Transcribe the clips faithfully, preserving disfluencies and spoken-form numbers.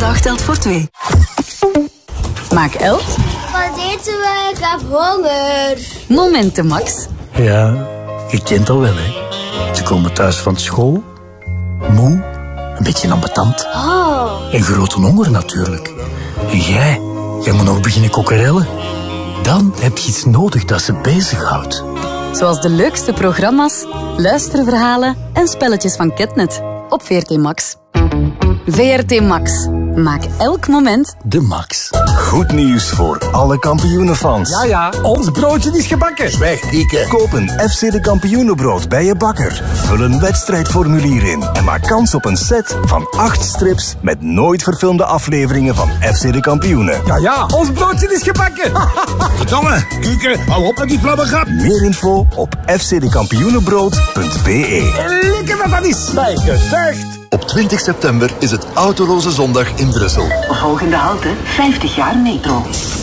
dag telt voor twee. Maak elk Wat eten we? Ik heb honger. momenten max. Ja, je kent dat wel, hè. Ze komen thuis van school, moe, een beetje ambetant. Oh. En grote honger natuurlijk. En jij, jij moet nog beginnen kokkerellen. Dan heb je iets nodig dat ze bezighoudt. Zoals de leukste programma's, luisterverhalen en spelletjes van Ketnet op V R T Max. V R T Max. Maak elk moment De Max. Goed nieuws voor alle kampioenenfans. Ja, ja, ons broodje is gebakken. Zwijg, Dieke. Koop een F C de Kampioenenbrood bij je bakker. Vul een wedstrijdformulier in en maak kans op een set van acht strips met nooit verfilmde afleveringen van F C de Kampioenen. Ja, ja, ons broodje is gebakken. Verdomme, Kieke, hou op met die flabbergrap. Meer info op f c de kampioenenbrood punt b e. Lekker wat dat is. Bij gezegd. Op twintig september is het Autoloze Zondag in Brussel. volgende halte vijftig jaar metro.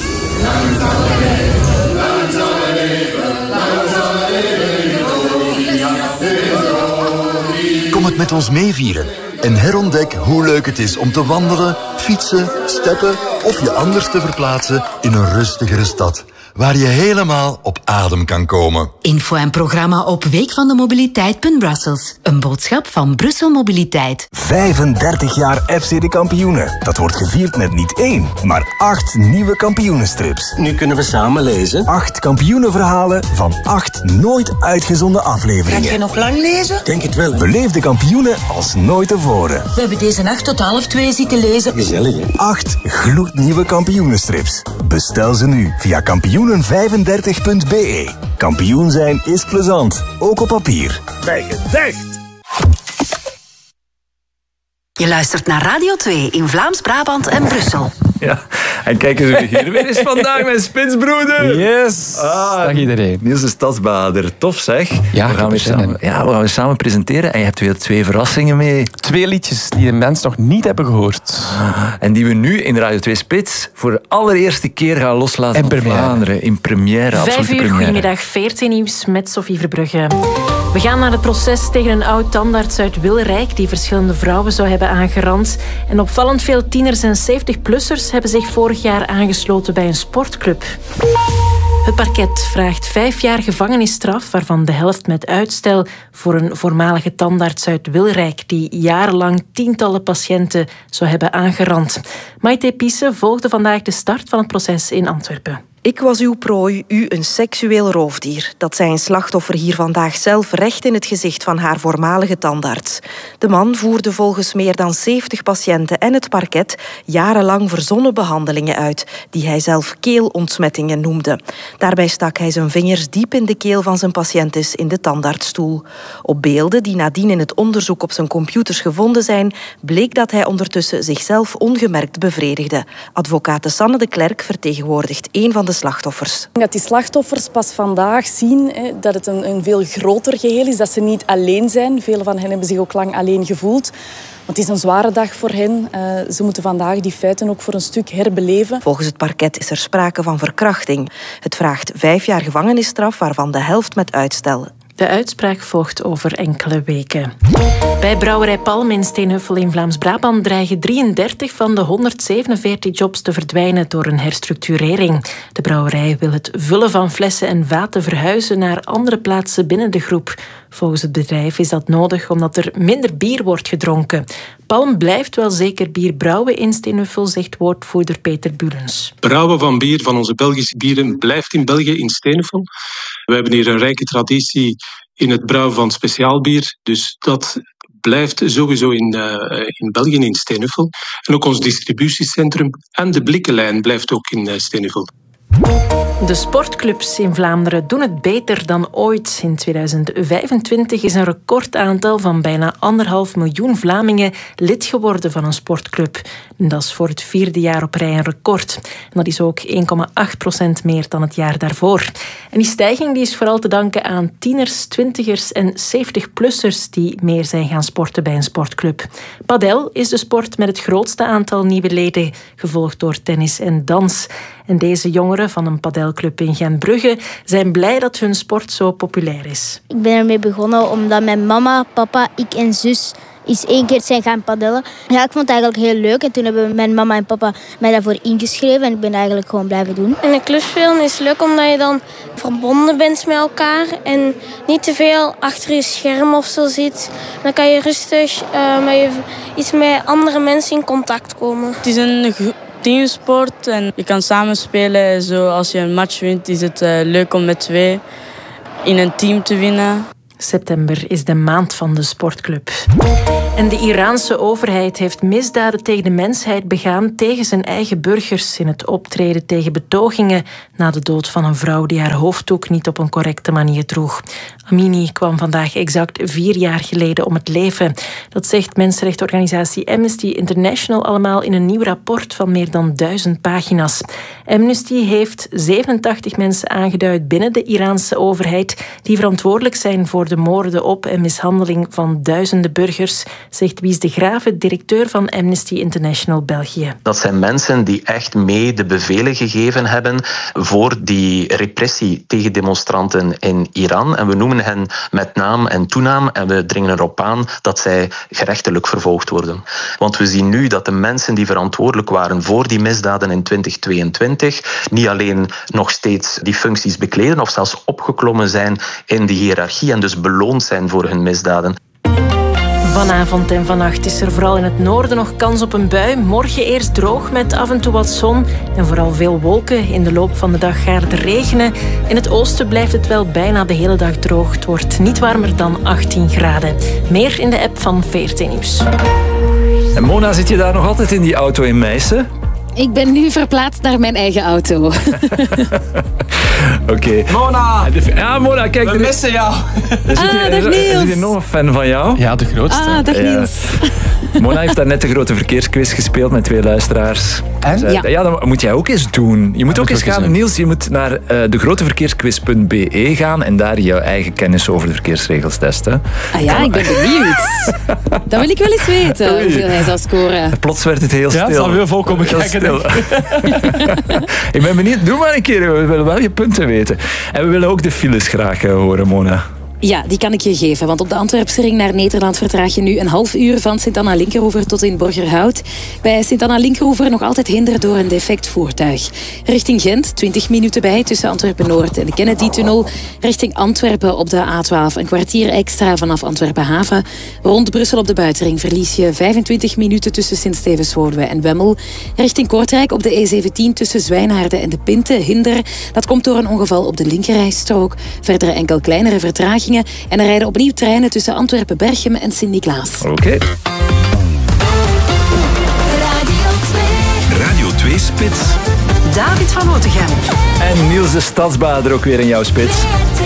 Kom het met ons meevieren en herontdek hoe leuk het is om te wandelen, fietsen, steppen of je anders te verplaatsen in een rustigere stad, waar je helemaal op adem kan komen. Info en programma op weekvandemobiliteit punt brussels. Een boodschap van Brussel Mobiliteit. vijfendertig jaar F C de Kampioenen. Dat wordt gevierd met niet één, maar acht nieuwe kampioenenstrips. Nu kunnen we samen lezen. Acht kampioenenverhalen van acht nooit uitgezonden afleveringen. Ga je nog lang lezen? Denk het wel. Beleef de kampioenen als nooit tevoren. We hebben deze nacht tot half twee zitten lezen. Gezellig, hè? Acht gloednieuwe kampioenenstrips. Bestel ze nu via kampioenen vijfendertig punt b e. Kampioen zijn is plezant, ook op papier. Bij gezegd. Je luistert naar Radio twee in Vlaams-Brabant en Brussel. Ja, en kijk eens wie hier weer is vandaag, mijn spitsbroeder. Yes, ah, dag iedereen. Niels de Stadsbader, tof zeg. Ja, we gaan weer samen, ja, we gaan weer samen presenteren en je hebt weer twee verrassingen mee. Twee liedjes die de mensen nog niet hebben gehoord. Ah, en die we nu in Radio twee Spits voor de allereerste keer gaan loslaten in op première. Vlaanderen. In première, Vijf uur, première. goedemiddag, V R T Nieuws met Sophie Verbrugge. We gaan naar het proces tegen een oud-tandarts uit Wilrijk die verschillende vrouwen zou hebben aangerand. En opvallend veel tieners en zeventig-plussers hebben zich vorig jaar aangesloten bij een sportclub. Het parket vraagt vijf jaar gevangenisstraf, waarvan de helft met uitstel, voor een voormalige tandarts uit Wilrijk die jarenlang tientallen patiënten zou hebben aangerand. Maite Pisse volgde vandaag de start van het proces in Antwerpen. Ik was uw prooi, u een seksueel roofdier. Dat zei een slachtoffer hier vandaag zelf recht in het gezicht van haar voormalige tandarts. De man voerde volgens meer dan zeventig patiënten en het parket jarenlang verzonnen behandelingen uit, die hij zelf keelontsmettingen noemde. Daarbij stak hij zijn vingers diep in de keel van zijn patiëntes in de tandartsstoel. Op beelden die nadien in het onderzoek op zijn computers gevonden zijn, bleek dat hij ondertussen zichzelf ongemerkt bevredigde. Advocate Sanne de Klerk vertegenwoordigt een van de slachtoffers. Dat die slachtoffers pas vandaag zien hè, dat het een, een veel groter geheel is, dat ze niet alleen zijn. Velen van hen hebben zich ook lang alleen gevoeld. Want het is een zware dag voor hen. Uh, ze moeten vandaag die feiten ook voor een stuk herbeleven. Volgens het parket is er sprake van verkrachting. Het vraagt vijf jaar gevangenisstraf, waarvan de helft met uitstel. De uitspraak volgt over enkele weken. Bij Brouwerij Palm in Steenhuffel in Vlaams-Brabant dreigen drieëndertig van de honderdzevenenveertig jobs te verdwijnen door een herstructurering. De brouwerij wil het vullen van flessen en vaten verhuizen naar andere plaatsen binnen de groep. Volgens het bedrijf is dat nodig omdat er minder bier wordt gedronken. Palm blijft wel zeker bier brouwen in Steenhuffel, zegt woordvoerder Peter Bulens. Brouwen van bier, van onze Belgische bieren, blijft in België, in Steenhuffel. We hebben hier een rijke traditie in het brouwen van speciaalbier. Dus dat blijft sowieso in, uh, in België, in Steenhuffel. En ook ons distributiecentrum en de blikkenlijn blijft ook in uh, Steenhuffel. De sportclubs in Vlaanderen doen het beter dan ooit. In tweeduizend vijfentwintig is een recordaantal van bijna anderhalf miljoen Vlamingen lid geworden van een sportclub. En dat is voor het vierde jaar op rij een record. En dat is ook één komma acht procent meer dan het jaar daarvoor. En die stijging die is vooral te danken aan tieners, twintigers en zeventig-plussers die meer zijn gaan sporten bij een sportclub. Padel is de sport met het grootste aantal nieuwe leden, gevolgd door tennis en dans. En deze jongeren van een padelclub in Gentbrugge zijn blij dat hun sport zo populair is. Ik ben ermee begonnen omdat mijn mama, papa, ik en zus eens één keer zijn gaan paddelen. Ja, ik vond het eigenlijk heel leuk. En toen hebben mijn mama en papa mij daarvoor ingeschreven. En ik ben eigenlijk gewoon blijven doen. In een club spelen is leuk omdat je dan verbonden bent met elkaar. En niet te veel achter je scherm of zo zit. Dan kan je rustig uh, met je, iets met andere mensen in contact komen. Het is een teamsport en je kan samen spelen. Zo, als je een match wint is het uh, leuk om met twee in een team te winnen. September is de maand van de sportclub. En de Iraanse overheid heeft misdaden tegen de mensheid begaan tegen zijn eigen burgers in het optreden tegen betogingen na de dood van een vrouw die haar hoofddoek niet op een correcte manier droeg. Amini kwam vandaag exact vier jaar geleden om het leven. Dat zegt mensenrechtenorganisatie Amnesty International allemaal in een nieuw rapport van meer dan duizend pagina's. Amnesty heeft zevenentachtig mensen aangeduid binnen de Iraanse overheid die verantwoordelijk zijn voor de moorden op en mishandeling van duizenden burgers, zegt Wies de Grave, directeur van Amnesty International België. Dat zijn mensen die echt mee de bevelen gegeven hebben voor die repressie tegen demonstranten in Iran. En we noemen hen met naam en toenaam en we dringen erop aan dat zij gerechtelijk vervolgd worden. Want we zien nu dat de mensen die verantwoordelijk waren voor die misdaden in twintig tweeëntwintig niet alleen nog steeds die functies bekleden of zelfs opgeklommen zijn in die hiërarchie en dus beloond zijn voor hun misdaden. Vanavond en vannacht is er vooral in het noorden nog kans op een bui. Morgen eerst droog met af en toe wat zon en vooral veel wolken. In de loop van de dag gaat het regenen. In het oosten blijft het wel bijna de hele dag droog. Het wordt niet warmer dan achttien graden. Meer in de app van V R T Nieuws. En Mona, zit je daar nog altijd in die auto in Meissen? Ik ben nu verplaatst naar mijn eigen auto. Oké. Okay. Mona! Ja, Mona, kijk. We missen jou. Er zit ah, hier, dag er, Niels. Er zit hier nog een fan van jou. Ja, de grootste. Ah, dag Niels. Ja. Mona heeft daar net de grote verkeersquiz gespeeld met twee luisteraars. En? Zij, Ja. ja, dat moet jij ook eens doen. Je moet ja, ook eens gaan. doen. Niels, je moet naar uh, de grote verkeersquiz punt b e gaan en daar jouw eigen kennis over de verkeersregels testen. Ah ja, ik ben benieuwd. Dat wil ik wel eens weten, Oei. hoeveel hij zou scoren. Plots werd het heel stil. Ja, het zal veel volk komen Heel kijken. stil. Ik ben benieuwd. Doe maar een keer. We willen wel je punten weten. En we willen ook de files graag uh, horen, Mona. Ja, die kan ik je geven, want op de Antwerpse ring naar Nederland vertraag je nu een half uur van Sint-Anna-Linkeroever tot in Borgerhout. Bij Sint-Anna-Linkeroever nog altijd hinder door een defect voertuig. Richting Gent, twintig minuten bij tussen Antwerpen-Noord en de Kennedy-tunnel. Richting Antwerpen op de A twaalf, een kwartier extra vanaf Antwerpen-Haven. Rond Brussel op de buitenring verlies je vijfentwintig minuten tussen Sint-Stevens-Woluwe en Wemmel. Richting Kortrijk op de E zeventien tussen Zwijnaarden en de Pinte, hinder. Dat komt door een ongeval op de linkerrijstrook. Verder enkel kleinere vertragingen. En er rijden opnieuw treinen tussen Antwerpen-Berchem en Sint-Niklaas. Oké. Okay. Radio twee Spits. David van Otegem. En Niels de Stadsbader ook weer in jouw spits.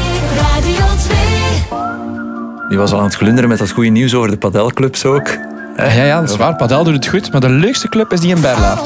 Die was al aan het glunderen met dat goede nieuws over de padelclubs ook. Ja, ja, dat is waar. Padel doet het goed, maar de leukste club is die in Berla.